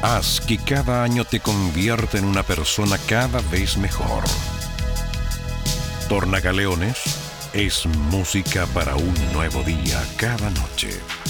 Haz que cada año te convierta en una persona cada vez mejor. Tornacaleones es música para un nuevo día cada noche.